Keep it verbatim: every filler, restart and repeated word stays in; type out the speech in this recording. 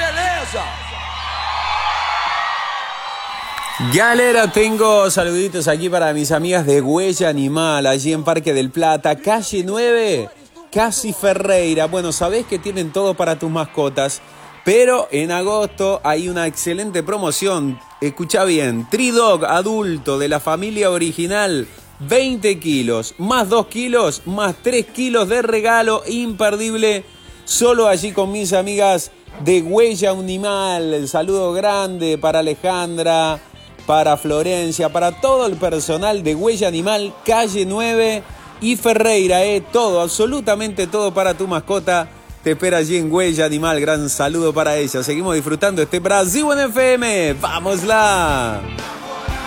beleza? Galera, tengo saluditos aquí para mis amigas de Huella Animal, allí en Parque del Plata, calle nueve, Casi Ferreira. Bueno, sabés que tienen todo para tus mascotas, pero en agosto hay una excelente promoción. Escucha bien, Tridog adulto de la familia original, veinte kilos, más dos kilos, más tres kilos de regalo imperdible, solo allí con mis amigas de Huella Animal. El saludo grande para Alejandra, para Florencia, para todo el personal de Huella Animal, calle nueve y Ferreira, eh, todo, absolutamente todo para tu mascota. Te espera allí en Huella Animal. Gran saludo para ella. Seguimos disfrutando este Brasil en F M. ¡Vámosla!